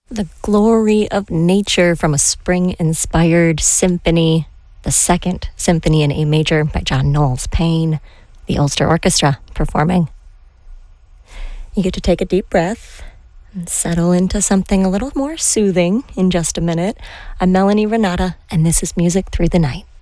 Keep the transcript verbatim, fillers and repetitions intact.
The Glory of Nature from a spring-inspired symphony, the Second Symphony in A Major by John Knowles Paine, the Ulster Orchestra performing. You get to take a deep breath and settle into something a little more soothing in just a minute. I'm Melanie Renata, and this is Music Through the Night.